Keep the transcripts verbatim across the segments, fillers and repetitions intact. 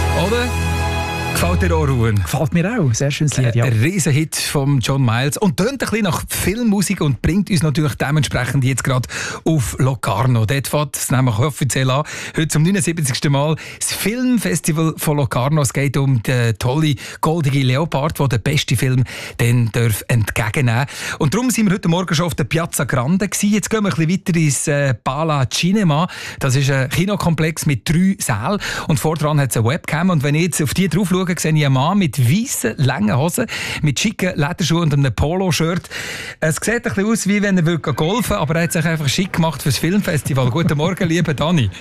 Oder? Gefällt dir auch, Ruhen? Gefällt mir auch. Sehr schönes Lied, ja. Ein Riesenhit von John Miles und tönt ein bisschen nach Filmmusik und bringt uns natürlich dementsprechend jetzt gerade auf Locarno. Dort fängt es nämlich offiziell an. Heute zum neunundsiebzigsten Mal das Filmfestival von Locarno. Es geht um den tollen goldigen Leopard, der den besten Film dann darf entgegennehmen darf. Und darum sind wir heute Morgen schon auf der Piazza Grande gewesen. Jetzt gehen wir ein bisschen weiter ins äh, Pala Cinema. Das ist ein Kinokomplex mit drei Sälen und vordran hat es eine Webcam. Und wenn ich jetzt auf die drauf schaue, sehe ich einen Mann mit weißen, langen Hosen, mit schicken Lederschuhen und einem Polo-Shirt. Es sieht ein bisschen aus, wie wenn er golfen würde, aber er hat sich einfach schick gemacht fürs Filmfestival. Guten Morgen, lieber Dani.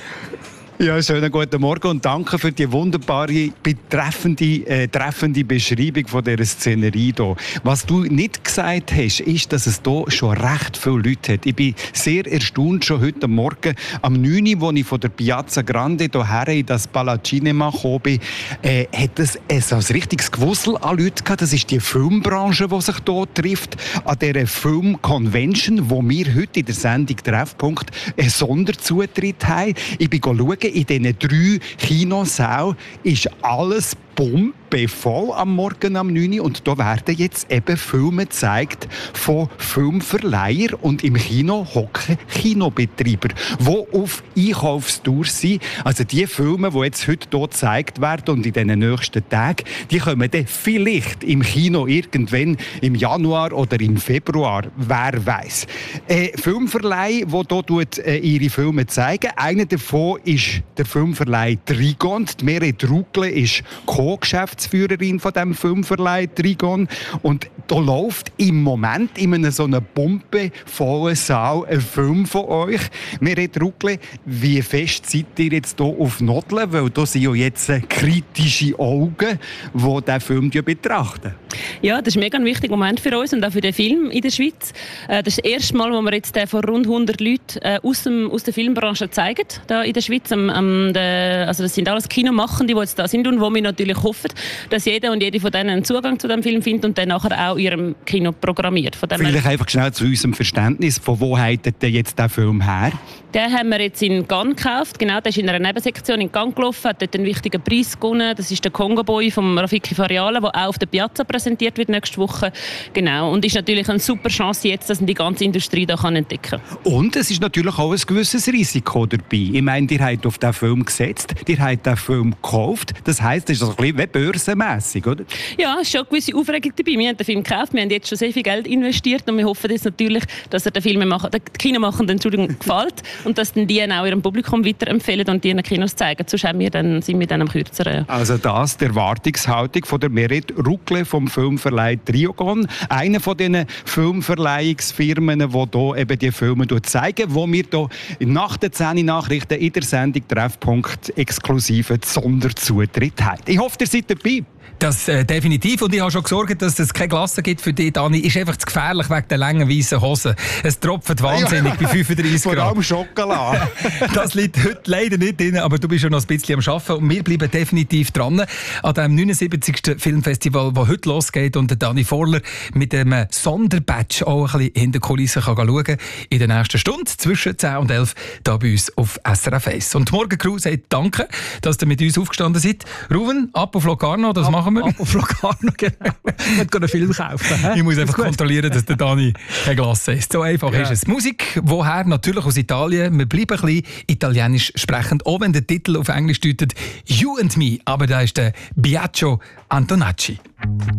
Ja, schönen guten Morgen und danke für die wunderbare, betreffende, äh, treffende Beschreibung von dieser Szenerie hier. Was du nicht gesagt hast, ist, dass es hier schon recht viele Leute hat. Ich bin sehr erstaunt, schon heute Morgen am neun Uhr, als ich von der Piazza Grande hierher in das Pala Cinema gekommen bin, äh, hat es äh, so ein richtiges Gewusel an Leuten gehabt. Das ist die Filmbranche, die sich hier trifft, an dieser Film-Convention, wo wir heute in der Sendung Treffpunkt einen Sonderzutritt haben. Ich bin schauen, in diesen drei Kinosälen ist alles pumpevoll am Morgen am neun Uhr und da werden jetzt eben Filme gezeigt von Filmverleihern und im Kino hocken Kinobetreiber, die auf Einkaufstour sind. Also die Filme, die jetzt heute hier gezeigt werden und in den nächsten Tagen, die kommen dann vielleicht im Kino irgendwann im Januar oder im Februar, wer weiß. Äh, Filmverleih, die hier äh, ihre Filme zeigen. Einer davon ist der Filmverleih Trigon. Die Meret Ruckle ist Co-Geschäftsführerin von diesem Filmverleih Trigon. Und da läuft im Moment in einem so einem pumpevollen Saal ein Film von euch. Meret Ruckle, wie fest seid ihr jetzt hier auf Nodeln? Weil da sind ja jetzt kritische Augen, die diesen Film betrachten. Ja, das ist ein mega wichtiger Moment für uns und auch für den Film in der Schweiz. Das ist das erste Mal, wo wir jetzt vor rund hundert Leuten aus, dem, aus der Filmbranche zeigen, da in der Schweiz. Also das sind alles Kinomachende, die jetzt da sind und wo wir natürlich hoffen, dass jeder und jede von denen einen Zugang zu dem Film findet und dann nachher auch ihrem Kino programmiert. Von dem Vielleicht einfach schnell zu unserem Verständnis, von wo haltet ihr jetzt den Film her? Den haben wir jetzt in Cannes gekauft. Genau, der ist in einer Nebensektion in Cannes gelaufen, hat dort einen wichtigen Preis gewonnen. Das ist der Congo Boy von Rafiki Fariala, der auch auf der Piazza präsentiert wird nächste Woche. Genau, und ist natürlich eine super Chance jetzt, dass die ganze Industrie da kann entdecken kann. Und es ist natürlich auch ein gewisses Risiko dabei. Ich meine, ihr habt auf diesen Film gesetzt, ihr habt den Film gekauft. Das heisst, es ist ein bisschen wie börsenmässig, oder? Ja, es ist schon eine gewisse Aufregung dabei. Wir haben den Film gekauft, wir haben jetzt schon sehr viel Geld investiert und wir hoffen jetzt natürlich, dass er den Filmemacher, den Kinomachern Entschuldigung, gefällt und dass dann die auch ihrem Publikum weiterempfehlen und die in den Kinos zeigen. Sonst haben wir dann, sind wir dann am kürzeren. Also das die Erwartungshaltung von der Meret Ruckle vom Filmverleih Trigon. Einer von diesen Filmverleihungsfirmen, die hier eben die Filme zeigen, wo wir hier nach den zehn Nachrichten in der Sendung Treffpunkt exklusiven Sonderzutritt haben. Ich hoffe, ihr seid dabei. Das äh, definitiv. Und ich habe schon gesorgt, dass es keine Glasse gibt für dich, Dani. Ist einfach zu gefährlich wegen der langen weißen Hosen. Es tropft wahnsinnig ja, bei fünfunddreißig Grad. Vor allem Schokolade. Das liegt heute leider nicht drin, aber du bist schon noch ein bisschen am Arbeiten. Und wir bleiben definitiv dran an dem neunundsiebzigsten Filmfestival, das heute losgeht. Und der Dani Vorler mit einem Sonderbadge auch ein bisschen hinter die Kulissen kann schauen kann. In der nächsten Stunde zwischen zehn und elf hier bei uns auf S R F eins. Und die Morgencrew sagt danke, dass ihr mit uns aufgestanden seid. Ruven, ab auf Locarno, das ab, machen wir. Ab auf Locarno, genau. Ich will einen Film kaufen. He? Ich muss einfach kontrollieren, dass der Dani keine Glasse ist. So einfach ja. ist es. Musik, woher natürlich aus Italien. Wir bleiben ein bisschen italienisch sprechend, auch wenn der Titel auf Englisch deutet You and Me. Aber da ist der Biagio Antonacci.